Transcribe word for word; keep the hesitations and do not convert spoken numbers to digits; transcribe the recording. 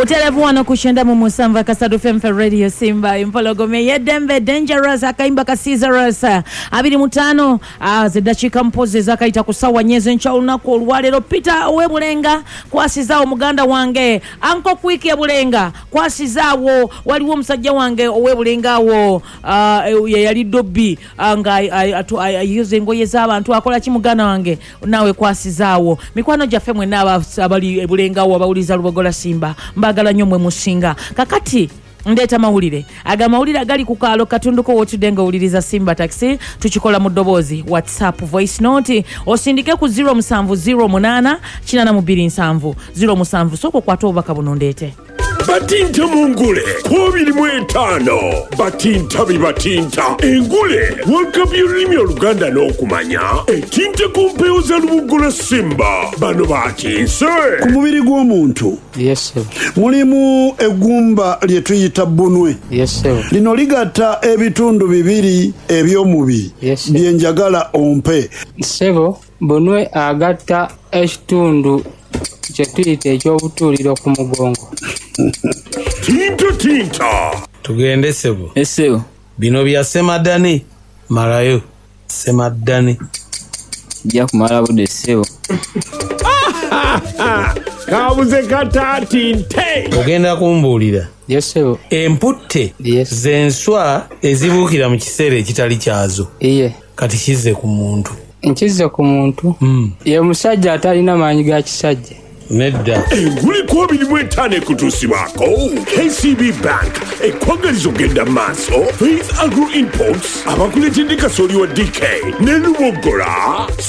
Utelevu wano kushenda mu musanva kasadu F M Radio Simba impologome yedembe dangerous akaimba ka Caesarus abiri mutano zedachika mpoze zakaita kusawa nyeze ncha unako olwalero Peter Owebulenga kwasiza omuganda wange anko kwiki ebulenga kwasizawo waliwo omusajja wange Owebulenga wo yali dobbi nga ayuze ngoye z'abantu akola kimugana wange nawe kwasizawo mikwano jaffe mwe naba abali ebulenga wo abawuliza Lubogola Simba mbagala nnyo mwe musinga kakati ndeta mawulire aga mawulire agali ku kaalo katunduko wotudenga uliriza Simba Taxi tukikola mu dobozi WhatsApp voice note osindike ku zero seven zero eight kinana mu bbiri nsanvu zero seven soko kwato obaka buno ndete Batinta mungule kubiri mwetano batinta bibatinta engule wakabi olulimi oluganda n'okumanya etinta kumpeo za Lubogola Simba bano batinse ku mubiri gw'omuntu. Yes sir. Mulimu egumba lye tuyita bunwe. Yes sir. Lino ligata ebitundu bibiri eby'omubiri. Yes sir. Byenjagala ompe. Sebo bunwe agatta ekitundu kyetuyita eky'obutuliro ku mugongo. Tinta tinta tugende sebo. Esebo Bino bya Semadani malayo Semadani bya kumala bude sebo kabuze kata tinte ogenda kumbuulira. Yes sebo. Emputte Yes. zenswa ezibuukira mu kiseera ekitali kyazo Iye. kati kize ku muntu. Nkize ku muntu. Mm. Ye musajja atalina maanyi ga kisajja. Nedda. engule kubiri mwetano ekutuusibwako K C B Bank ekwagaliza ogenda maaso Faith Agro Imports abakuletedde kasooli wa D K ne Lubogola